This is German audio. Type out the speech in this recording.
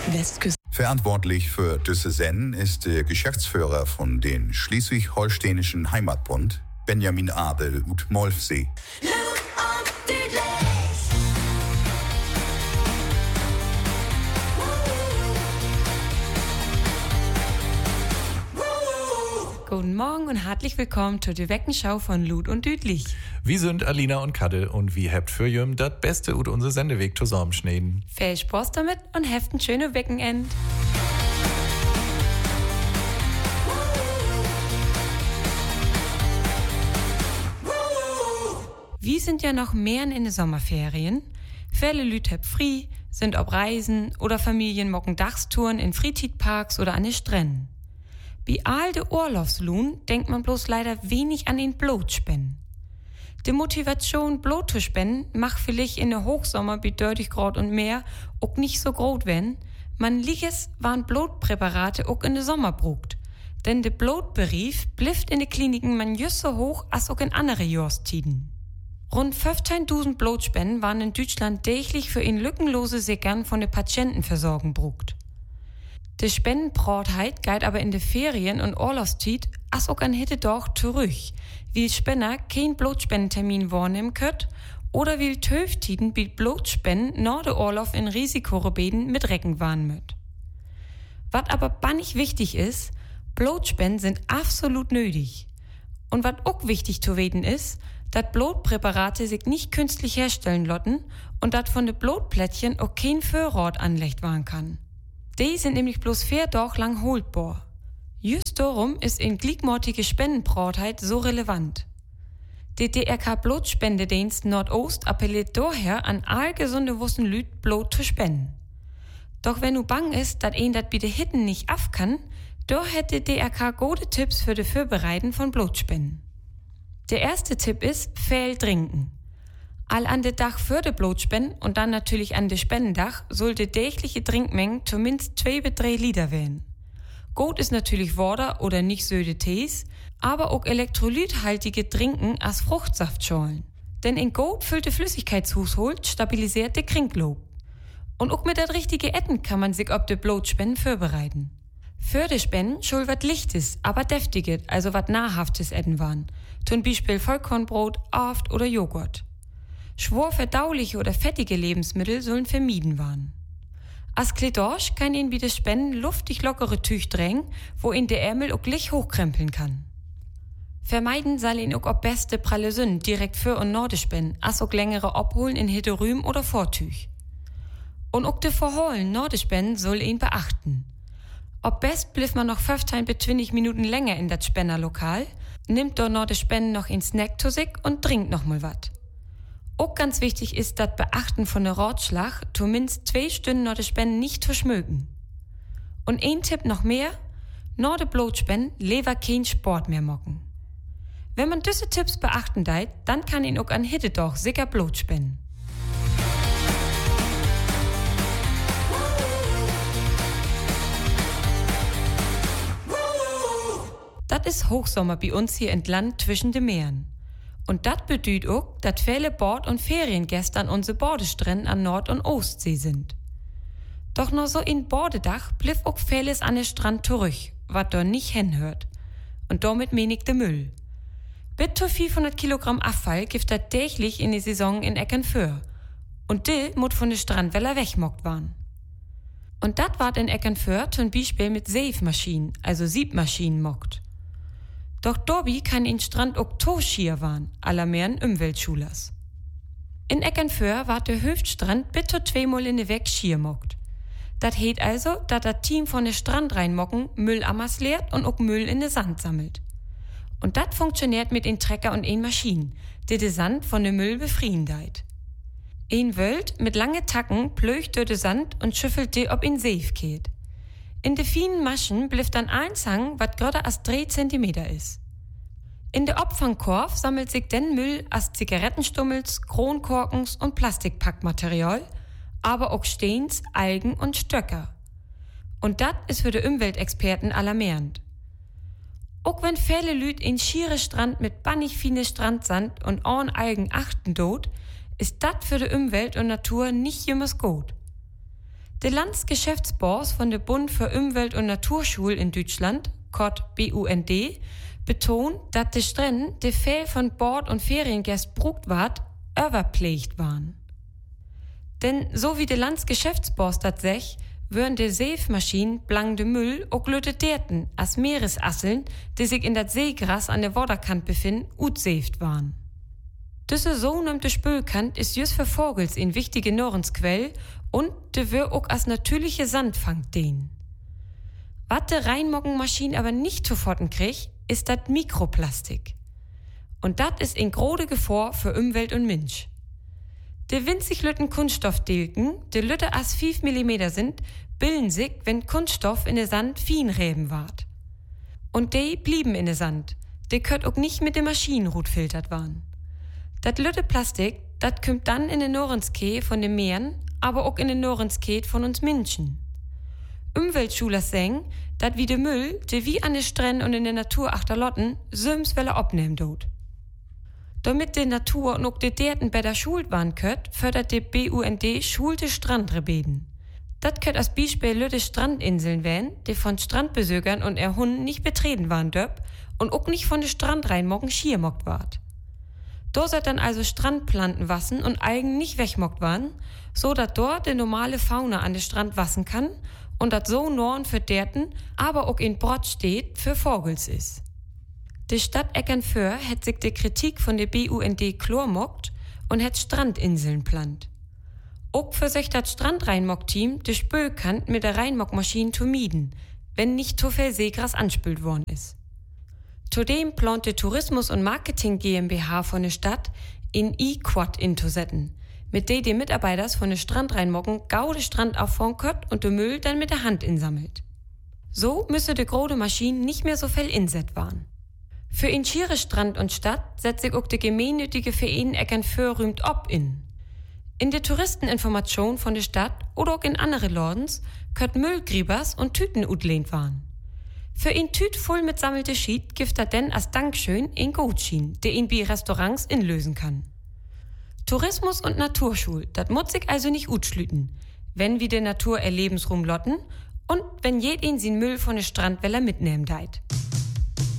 Westküste. Verantwortlich für Düsseldorf ist der Geschäftsführer von den Schleswig-Holsteinischen Heimatbund, Benjamin Abel und Molfsee. Guten Morgen und herzlich willkommen zur Weckenschau von Lud und Düdlich. Wir sind Alina und Kadde und wir habt für jüm das Beste ut unser Sendeweg zusammenschneiden. Viel Spaß damit und habt ein schönes Wochenende. Wir sind ja noch mehr in den Sommerferien. Viele Leute haben frei, sind auf Reisen oder Familien mocken Dachstouren in Freizeitparks oder an den Stränden. Bei all de Urlaubslohn denkt man bloß leider wenig an den Blutspenden. Die Motivation, Blut zu spenden, macht vielleicht in der Hochsommer bei 30 Grad und mehr auch nicht so groß, wenn man liges waren Blutpräparate auch in der Sommer brugt. Denn der Blutberief blifft in den Kliniken man just so hoch als auch in andere Jahrstiden. Rund 15.000 Blutspenden waren in Deutschland täglich für ihn lückenlose Sickern von der Patientenversorgung brugt. Die Spendenbrotheit geht aber in de Ferien und Urlaubszeit as auch an Hitte doch zurück, weil Spender kein Blutspendentermin wahrnehmen könnt oder weil Töftiden bei Blutspenden nach de Urlaub in Risikogebieten mit Recken waren müt. Was aber bannig wichtig ist, Blutspenden sind absolut nötig. Und was auch wichtig zu weten ist, dass Blutpräparate sich nicht künstlich herstellen lotten und dass von de Blutplättchen auch kein Vorrat anlegt werden kann. Die sind nämlich bloß 4 Tage lang holtbar. Just darum ist in gleichmortige Spendenbrotheit so relevant. Der DRK Blutspendedienst Nordost appelliert daher an all gesunde Wussen Lüt Blut zu spenden. Doch wenn du bang ist, dass ein dat bitte Hitten nicht af kann, da hätte DRK gute Tipps für de Vorbereiten von Blutspenden. Der erste Tipp ist, viel trinken. All an de Dach für de Blutspenden und dann natürlich an de Spendendach soll de tägliche Trinkmenge zumindest 2 bis 3 Liter werden. Gut ist natürlich Water oder nicht söde Tees, aber auch elektrolythaltige Trinken als Fruchtsaftschorlen. Denn in gut füllte Flüssigkeitshaushalt stabilisiert de Krinklob. Und auch mit der richtige Etten kann man sich ob de Blutspenden vorbereiten. Für de Spenden schul wat Lichtes, aber deftiges, also wat nahrhaftes Etten waren. Zum Beispiel Vollkornbrot, Aft oder Joghurt. Schwor verdauliche oder fettige Lebensmittel sollen vermieden werden. Als Kletorsch kann ihn bei den Spenden luftig lockere Tüch drängen, wo ihn der Ärmel auch gleich hochkrempeln kann. Vermeiden soll ihn auch ob beste pralle Sünden direkt für und nach de Spenden, als auch längere abholen in Heterüm oder Vortüch. Und auch de Verholen nach de Spenden soll ihn beachten. Ob best bliff man noch 15 bis 20 Minuten länger in das Spenderlokal, nimmt dort nach de Spenden noch einen Snack zu sich und trinkt noch mal wat. Auch ganz wichtig ist das Beachten von der Ratschlag, zumindest 2 Stunden nach der Spende nicht zu schmöken. Und ein Tipp noch mehr, nach der Blutspende lieber kein Sport mehr mocken. Wenn man diese Tipps beachten deit, dann kann ihn auch an Hittedach sicher Blut spenden. Das ist Hochsommer bei uns hier in Land zwischen den Meeren. Und das bedeutet auch, dass viele Bord- und Feriengäste an unsere Bordestränden an Nord- und Ostsee sind. Doch noch so in Bordedach blieb auch vieles an den Strand zurück, was da nicht hinhört. Und damit meine ich de Müll. Bis zu 500 Kilogramm Abfall gibt das täglich in die Saison in Eckernförde. Und die muss von den Strandwäller wegmockt werden. Und das ward in Eckernförde zum Beispiel mit Seefmaschinen, also Siebmaschinen mockt. Doch Dorbi kann in Strand auch Toschier waren, allermehren Umweltschulers. In Eckernförde ward der Höftstrand bis zu 2-mal in de Weg schier mockt. Dat heet also, dat das Team von der Strand reinmocken Müll amas leert und auch Müll in de Sand sammelt. Und dat funktioniert mit den Trecker und den Maschinen, die de Sand von de Müll befrieden deit. Ein Wöld mit lange Tacken plöcht durch de Sand und schüffelt die ob in Seef geht. In de feinen Maschen blifft dann ein Zang, wat gröder als 3 Zentimeter is. In de Opfangkorb sammelt sich den Müll als Zigarettenstummels, Kronkorkens und Plastikpackmaterial, aber auch Steins, Algen und Stöcker. Und dat is für de Umweltexperten alarmierend. Auch wenn viele Lüd in schiere Strand mit bannig fine Strandsand und Algen achten dort, ist dat für de Umwelt und Natur nicht jemals gut. Der Landesgeschäftsboss von der Bund für Umwelt- und Naturschul in Deutschland, kurz BUND, betont, dass die Strände, die viel von Bord- und Feriengästen brucht ward, überpflegt waren. Denn so wie der Landesgeschäftsboss das sech, würden die Seefmaschinen blangde Müll auch Glöteterten als Meeresasseln, die sich in das Seegras an der Waterkant befinden, utseeft waren. Diese sogenannte Spülkant ist just für Vogels in wichtige Nahrungsquelle und die wir auch als natürliche Sandfang dienen. Was die Reinmoggenmaschine aber nicht zu fotten kriegt, ist das Mikroplastik. Und das ist in große Gefahr für Umwelt und Mensch. Die winzig lütten Kunststoffdilken, die lütter als 5 mm sind, bilden sich, wenn Kunststoff in der Sand Fienreben ward. Und die blieben in der Sand. Die könnt auch nicht mit der Maschinenrut filtert waren. Das lütte Plastik, das kommt dann in den Norenskee von den Meeren, aber auch in den Norenskee von uns Menschen. Umweltschuler sagen, dass wie der Müll, der wie an den Stränden und in der Natur achterlotten, söms welle abnehmen dort. Damit die Natur und auch die Derten besser schult waren könnt, fördert die BUND schulte Strandrebeden. Das könnt als Beispiel lütte Strandinseln werden, die von Strandbesögern und ihr Hunden nicht betreten waren döp und auch nicht von den Strandreinmoggen schiermockt ward. Da sollt dann also Strandplanten wassen und Algen nicht wegmockt waren, so dass dort die normale Fauna an den Strand wassen kann und dat so Norn für Derten, aber auch in Brot steht für Vogels ist. Die Stadt Eckernförde hat sich die Kritik von der BUND chlormockt und hat Strandinseln plant. Auch für sich das Strandreinmock-Team die Spülkant mit der Reinmockmaschine zu mieden, wenn nicht zu viel Seegras anspült worden ist. Zudem plant die Tourismus- und Marketing GmbH von der Stadt in E-Quad inzusetzen, mit der die Mitarbeiter von der Strandreinmocken gaude Strand auffahren können und den Müll dann mit der Hand insammelt. So müsse die große Maschine nicht mehr so viel inset waren. Für in Schiere Strand und Stadt setzt sich auch die gemeinnützige Verein Eckernförde rühmt ob in. In der Touristeninformation von der Stadt oder auch in andere Lordens könnt Müllgriebers und Tüten utlehnt waren. Für ihn Tüt voll mit sammelte Schied gibt er denn als Dankeschön in Gutschein, der ihn bei Restaurants inlösen kann. Tourismus und Naturschul, das muss sich also nicht utschlüten, wenn wie der Natur ihr Lebensraum lotten und wenn jeden sin Müll von der Strandweller mitnehmen deit.